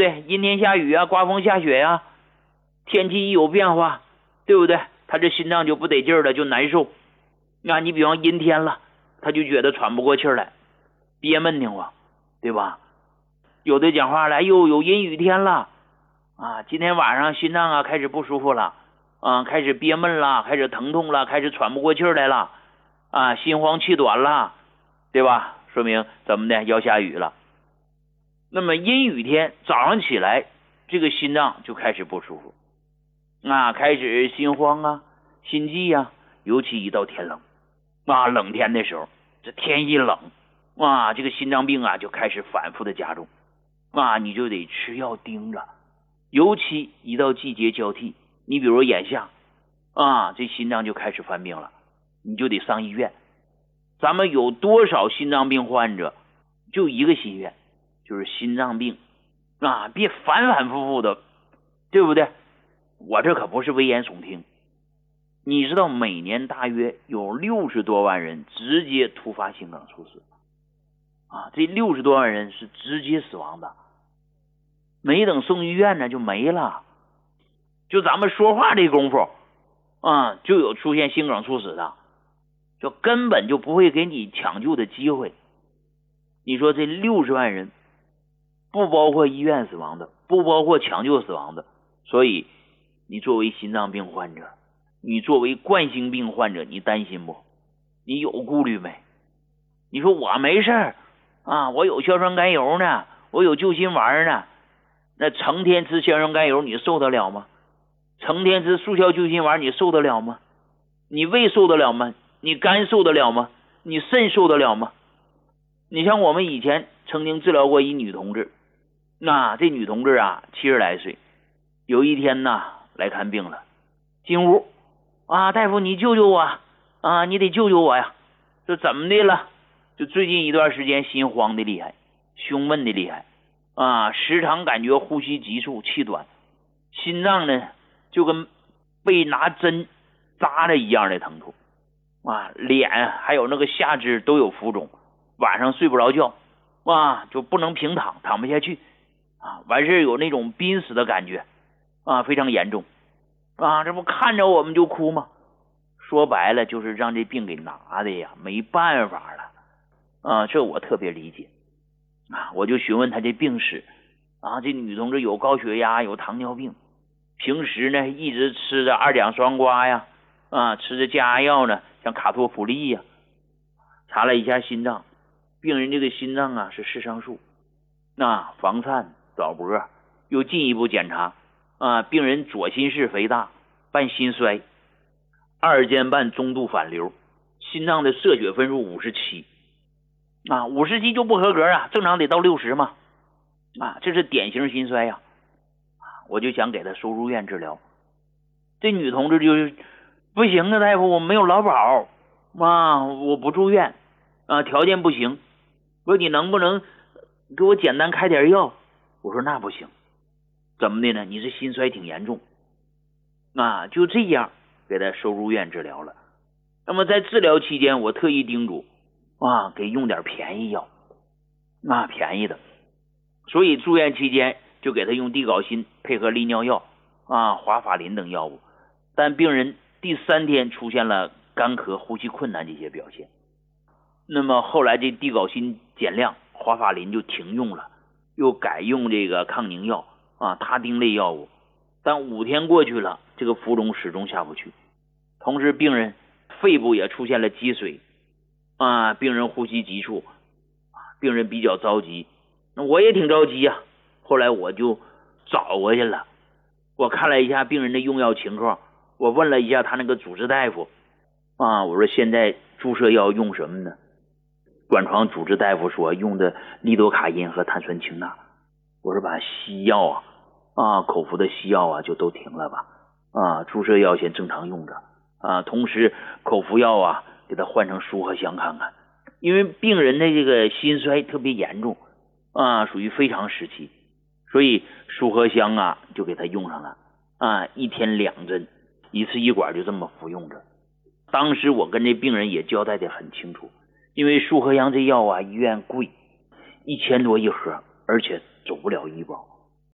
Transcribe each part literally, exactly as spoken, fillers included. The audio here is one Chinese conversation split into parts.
对？阴天下雨啊，刮风下雪呀、啊，天气一有变化，对不对？他这心脏就不得劲儿了，就难受。那你比方阴天了，他就觉得喘不过气来，憋闷挺慌，对吧？有的讲话了，哎呦，有阴雨天了啊，今天晚上心脏啊开始不舒服了啊，开始憋闷了，开始疼痛了，开始喘不过气来了啊，心慌气短了，对吧？说明怎么的，要下雨了。那么阴雨天早上起来，这个心脏就开始不舒服啊，开始心慌啊，心悸啊，尤其一到天冷啊，冷天的时候，这天一冷啊，这个心脏病啊就开始反复的加重啊，你就得吃药盯着。尤其一到季节交替，你比如眼下啊，这心脏就开始犯病了，你就得上医院。咱们有多少心脏病患者，就一个心愿，就是心脏病啊，别反反复复的，对不对？我这可不是危言耸听，你知道每年大约有六十多万人直接突发心梗猝死啊，这六十多万人是直接死亡的，没等送医院呢就没了，就咱们说话这功夫啊，就有出现心梗猝死的，就根本就不会给你抢救的机会。你说这六十万人不包括医院死亡的，不包括抢救死亡的，所以你作为心脏病患者，你作为冠心病患者，你担心不？你有顾虑没？你说我没事啊，我有硝酸甘油呢，我有救心丸呢，那成天吃硝酸甘油你受得了吗？成天吃速效救心丸你受得了吗？你胃受得了吗？你肝受得了吗？你肾受得了吗？你像我们以前曾经治疗过一女同志，那这女同志啊七十来岁，有一天呢来看病了，进屋啊，大夫你救救我啊，你得救救我呀。这怎么的了？就最近一段时间心慌的厉害，胸闷的厉害啊，时常感觉呼吸急促气短，心脏呢就跟被拿针扎的一样的疼痛啊，脸还有那个下肢都有浮肿，晚上睡不着觉啊，就不能平躺，躺不下去啊，完事有那种濒死的感觉啊，非常严重啊，这不看着我们就哭吗？说白了就是让这病给拿的呀，没办法了啊，这我特别理解啊，我就询问他这病史啊，这女同志有高血压，有糖尿病，平时呢一直吃着二甲双胍呀，啊，吃着降压药呢，像卡托普利呀。查了一下心脏，病人这个心脏啊是视上束，那房颤早搏，又进一步检查啊，病人左心室肥大，伴心衰，二尖瓣中度反流，心脏的射血分数五十七啊，五十七就不合格啊，正常得到六十嘛啊，这是典型心衰呀、啊。我就想给他收入院治疗，这女同志就是不行啊，大夫，我没有劳保啊，我不住院啊，条件不行。我说你能不能给我简单开点药？我说那不行，怎么的呢？你这心衰挺严重啊，就这样给他收入院治疗了。那么在治疗期间，我特意叮嘱啊，给用点便宜药啊，便宜的。所以住院期间就给他用地碘锌配合利尿药啊、华法林等药物，但病人第三天出现了干咳、呼吸困难这些表现。那么后来这地碘锌减量，华法林就停用了，又改用这个抗凝药啊、他汀类药物。但五天过去了，这个浮肿始终下不去，同时病人肺部也出现了积水啊，病人呼吸急促，病人比较着急，那我也挺着急啊。后来我就找过去了，我看了一下病人的用药情况，我问了一下他那个主治大夫啊，我说现在注射药用什么呢？管床主治大夫说用的利多卡因和碳酸氢钠。我说把西药啊啊口服的西药啊就都停了吧啊，注射药先正常用着啊，同时口服药啊给他换成舒和香看看，因为病人的这个心衰特别严重啊，属于非常时期，所以舒和香啊就给他用上了啊，一天两针，一次一管就这么服用着。当时我跟这病人也交代的很清楚，因为舒和香这药啊医院贵，一千多一盒，而且走不了医保，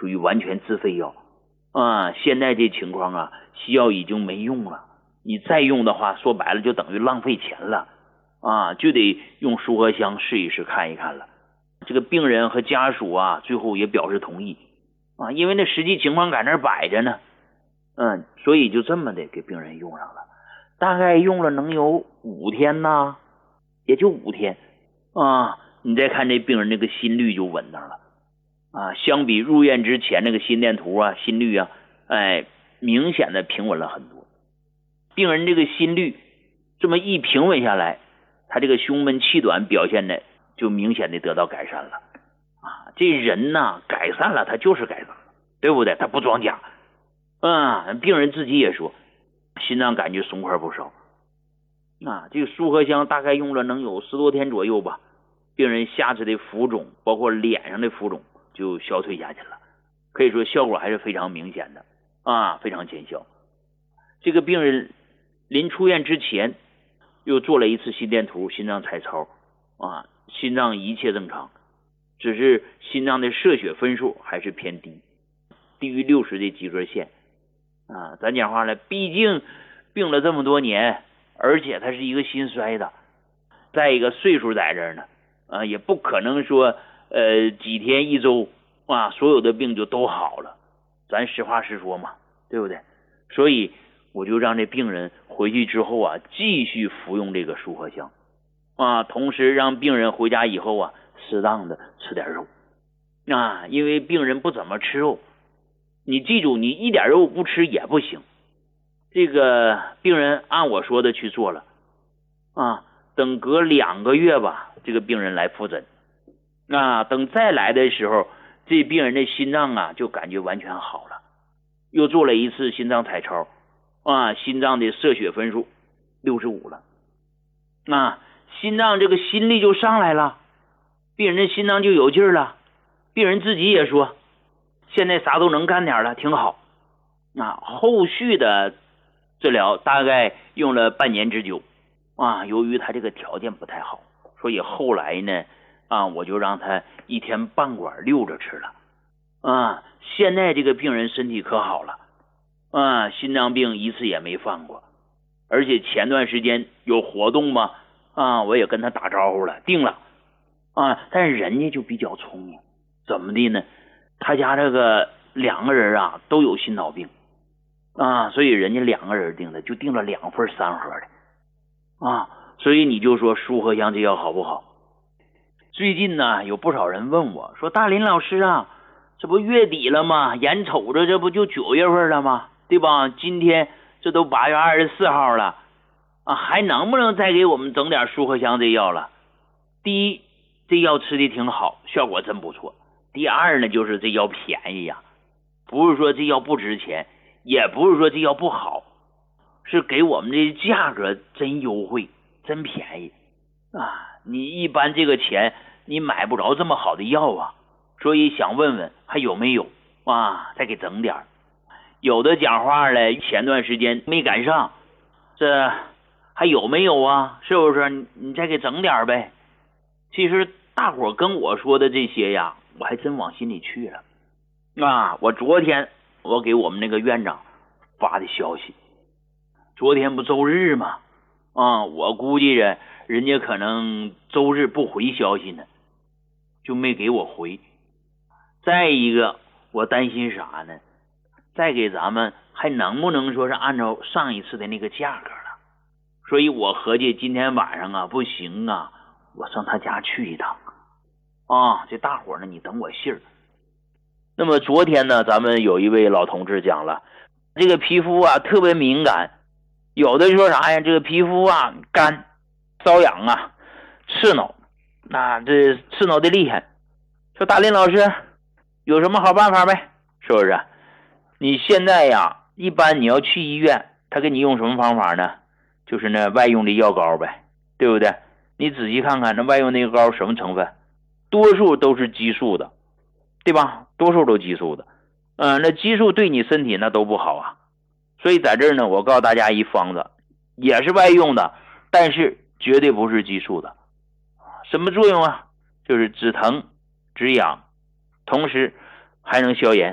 属于完全自费药啊。现在这情况啊，西药已经没用了，你再用的话，说白了就等于浪费钱了啊，就得用舒合香试一试看一看了。这个病人和家属啊，最后也表示同意啊，因为那实际情况在那儿摆着呢，嗯，所以就这么的给病人用上了，大概用了能有五天呐，也就五天啊。你再看这病人那个心率就稳当了啊，相比入院之前那个心电图啊、心率啊，哎，明显的平稳了很多。病人这个心率这么一平稳下来，他这个胸闷气短表现的就明显的得到改善了啊。这人呐，改善了他就是改善了，对不对？他不装假。嗯，病人自己也说，心脏感觉松快不少啊。这个舒合香大概用了能有十多天左右吧，病人下肢的浮肿，包括脸上的浮肿就消退下去了，可以说效果还是非常明显的啊，非常见效。这个病人临出院之前又做了一次心电图、心脏彩超啊，心脏一切正常，只是心脏的射血分数还是偏低，低于六十的及格线啊。咱讲话了，毕竟病了这么多年，而且他是一个心衰的，再一个岁数在这儿呢啊，也不可能说呃几天一周啊所有的病就都好了，咱实话实说嘛，对不对？所以我就让这病人回去之后啊，继续服用这个舒合香啊，同时让病人回家以后啊，适当的吃点肉啊，因为病人不怎么吃肉，你记住，你一点肉不吃也不行。这个病人按我说的去做了啊，等隔两个月吧，这个病人来复诊啊，等再来的时候，这病人的心脏啊就感觉完全好了，又做了一次心脏彩超啊，心脏的射血分数六十五了啊，心脏这个心率就上来了，病人的心脏就有劲儿了，病人自己也说现在啥都能干点了，挺好啊。后续的治疗大概用了半年之久啊，由于他这个条件不太好，所以后来呢啊，我就让他一天半管溜着吃了啊。现在这个病人身体可好了啊，心脏病一次也没犯过，而且前段时间有活动嘛啊，我也跟他打招呼了，定了啊。但是人家就比较聪明，怎么的呢？他家这个两个人啊都有心脑病啊，所以人家两个人订的，就订了两份三盒的啊。所以你就说舒合香这药好不好？最近呢有不少人问我说，大林老师啊，这不月底了吗？眼瞅着这不就九月份了吗？对吧？今天这都八月二十四号了啊，还能不能再给我们整点舒合香这药了？第一，这药吃的挺好，效果真不错。第二呢，就是这药便宜呀、啊，不是说这药不值钱，也不是说这药不好，是给我们这价格真优惠，真便宜啊！你一般这个钱你买不着这么好的药啊，所以想问问还有没有啊？再给整点。有的讲话了，前段时间没赶上，这还有没有啊？是不是？你你再给整点呗。其实大伙跟我说的这些呀，我还真往心里去了啊！我昨天我给我们那个院长发的消息，昨天不周日吗？啊，我估计着人家可能周日不回消息呢，就没给我回。再一个，我担心啥呢？再给咱们还能不能说是按照上一次的那个价格了？所以我合计今天晚上啊，不行啊，我上他家去一趟啊。这大伙呢，你等我信儿。那么昨天呢，咱们有一位老同志讲了，这个皮肤啊特别敏感，有的说啥呀？这个皮肤啊干、瘙痒啊、刺挠，那这刺挠的厉害。说大林老师有什么好办法没？是不是？你现在呀，一般你要去医院，他给你用什么方法呢？就是那外用的药膏呗，对不对？你仔细看看那外用那个膏什么成分，多数都是激素的，对吧？多数都激素的，嗯、呃，那激素对你身体那都不好啊。所以在这儿呢，我告诉大家一方子，也是外用的，但是绝对不是激素的。什么作用啊？就是止疼、止痒，同时还能消炎。